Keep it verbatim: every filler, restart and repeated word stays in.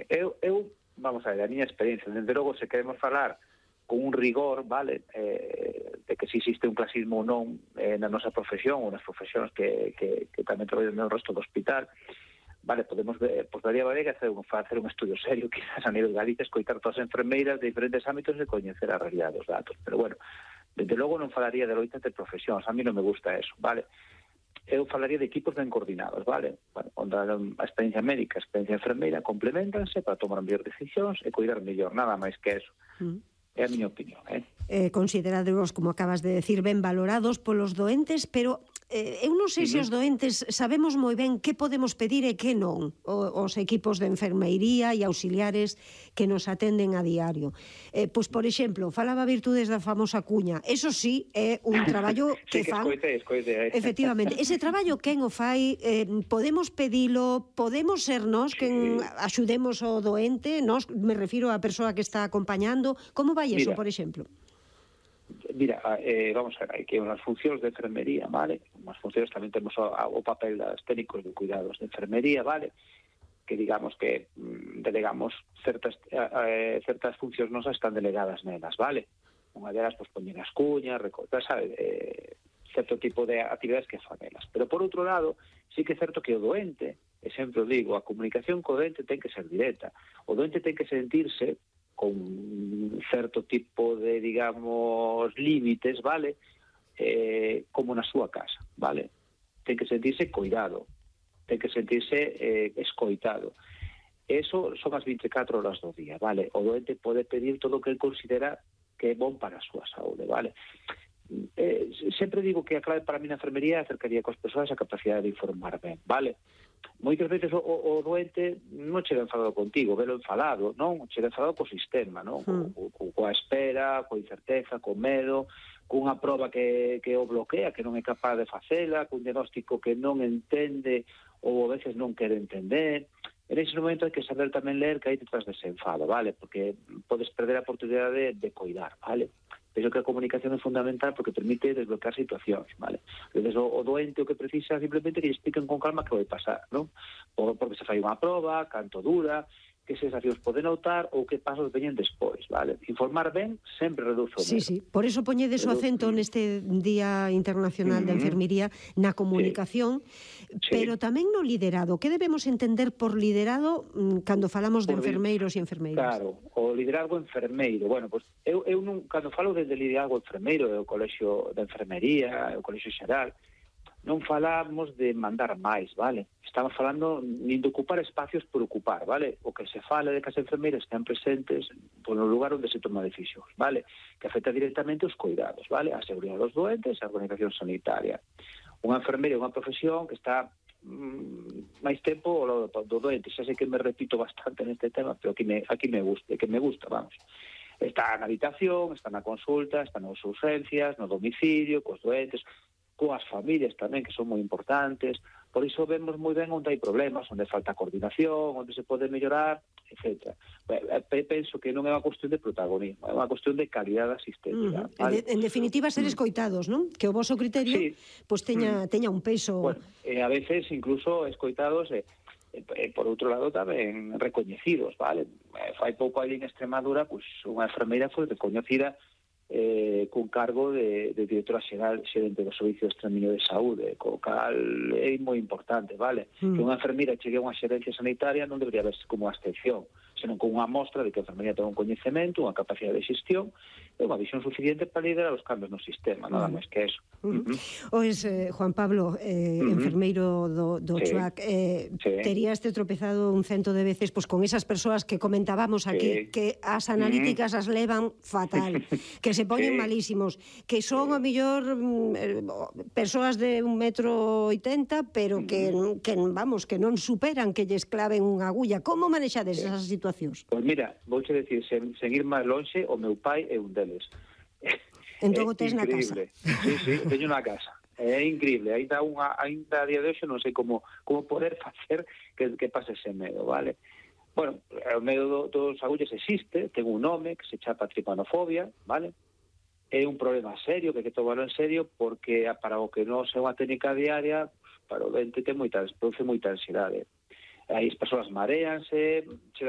Eu, eu vamos a ver, a miña experiencia, desde logo, se queremos falar con un rigor, vale, eh, de que se existe un clasismo ou non eh, na nosa profesión ou nas profesións que, que, que tamén traballan no resto do hospital, vale, podemos ver, pues daría valer que hacer un, facer un estudio serio, quizás a nivel de Galicia, escoitar todas as enfermeiras de diferentes ámbitos e coñecer a realidade dos datos, pero bueno, desde logo non falaría de loitas de profesións, a mí non me gusta eso, vale. Eu falaría de equipos ben coordinados, vale? Bueno, onde a experiencia médica, a experiencia enfermeira complementanse para tomar mellor decisións e cuidar mellor, nada máis que eso. Mm. É a miña opinión, eh? eh considerados, como acabas de decir, ben valorados polos doentes, pero eh, eu non sei uh-huh. se os doentes sabemos moi ben que podemos pedir e que non, o, os equipos de enfermeiría e auxiliares que nos atenden a diario. Eh, pois, por exemplo, falaba virtudes da famosa cuña, eso sí, é un traballo que, sí, que fan... escoite, escoite, eh? Efectivamente, ese traballo quen o fai, eh, podemos pedilo, podemos ser nós quen sí. axudemos o doente, nós, me refiro á persoa que está acompañando, como vai eso, Mira, por exemplo? Mira, eh, vamos a ver, hai que unhas funcións de enfermería, vale? Unhas funcións tamén temos o, o papel das técnicos de cuidados de enfermería, vale? Que digamos que mm, delegamos certas eh, certas funcións nosas están delegadas nelas, vale? Unha delas, pois, poñer as cuñas, recortar, sabe? Eh, certo tipo de actividades que fan elas. Pero, por outro lado, sí que é certo que o doente, e sempre digo, a comunicación co doente ten que ser directa. O doente ten que sentirse con certo tipo de, digamos, límites, vale? Eh, como na súa casa, vale? Ten que sentirse cuidado, ten que sentirse eh, escoitado. Eso son as vinte e catro horas do día, vale? O doente pode pedir todo o que ele considera que é bon para a súa saúde, vale? Eh, sempre digo que a clave para mí na enfermería é a cercaría coas persoas e a capacidade de informar ben, vale? Moitas veces o, o, o doente non chega enfadado contigo, velo enfadado, non? Chega enfadado co sistema, non? Mm. Co, co, coa espera, coa incerteza, co medo, cunha proba que, que o bloquea, que non é capaz de facela, cun diagnóstico que non entende ou a veces non quere entender. En ese momento hai que saber tamén ler que hai detrás dese enfado, vale? Porque podes perder a oportunidade de, de coidar, vale? Penso que a comunicación é fundamental porque permite desbloquear situacións, vale? Entonces, o, o doente o que precisa simplemente que lle expliquen con calma que vai pasar, non? Por, porque se fai unha proba, canto dura, que sensacións pode notar ou que pasos veñen despois, vale? Informar ben sempre reduce o medo. Sí, sí, por eso poñedes o acento neste Día Internacional de Enfermería na comunicación, sí. Pero tamén no liderado. Que debemos entender por liderado cando falamos de enfermeiros e enfermeiras? Claro, o liderazgo enfermeiro. Bueno, pues eu, eu non, cando falo desde liderazgo enfermeiro, o Colexio de Enfermería, o Colexio Xeral, non falamos de mandar máis, vale? Estamos falando nin de ocupar espacios por ocupar, vale? O que se fala de que as enfermeiras estén presentes por no lugar onde se toma decisións, vale? Que afecta directamente os cuidados, vale? A seguridade dos doentes e a organización sanitaria. Unha enfermeira é unha profesión que está mm, máis tempo ao lado do doente. Xa sei que me repito bastante neste tema, pero aquí me, aquí me gusta, que me gusta, vamos. Está na habitación, está na consulta, está nas urgencias, no domicilio, cos doentes, coas familias tamén, que son moi importantes. Por iso vemos moi ben onde hai problemas, onde falta coordinación, onde se pode mellorar, etcétera. Penso que non é unha cuestión de protagonismo, é unha cuestión de calidade de asistencia. Uh-huh. Vale? En definitiva, ser escoitados, non? Que o voso criterio sí. pues teña, uh-huh. teña un peso... Bueno, eh, a veces incluso escoitados... Eh, E, por outro lado, tamén recoñecidos, vale? Fai pouco ali en Extremadura, pues, unha enfermeira foi recoñecida eh, cun cargo de, de directora xeral xerente do Servicio de Extremeño de Saúde, co cal é moi importante, vale? Mm. Que unha enfermeira chegue a unha xerencia sanitaria non debería verse como unha excepción, senón como unha mostra de que a enfermería ten un coñecemento, unha capacidade de xestión e unha visión suficiente para liderar os cambios no sistema, nada máis que eso. Uh -huh. Uh -huh. Oes, eh, Juan Pablo, eh, uh -huh. enfermeiro do, do sí. Chuac, eh, sí. terías te tropezado un cento de veces pues, con esas persoas que comentábamos aquí, sí. que as analíticas uh -huh. as levan fatal, que se poñen sí. malísimos, que son sí. a mellor eh, persoas de un metro oitenta, pero uh -huh. que, que, vamos, que non superan que lles claven unha agulla. Como manexades sí. esas situacións? Pois pues mira, vouche decir, sen, sen ir máis lonxe, o meu pai é un deles. Entón o tes na casa. Sí, sí, teño na casa. É increíble, ainda unha ainda a día de hoxe non sei como como poder facer que, que pase ese medo, vale? Bueno, o medo do, dos agullas existe, ten un nome que se chama tripanofobia, vale? É un problema serio, que hai que tomarlo en serio, porque para o que non é unha técnica diaria, para o dente ten moita, produce moita ansiedade. Aí as persoas mareanse,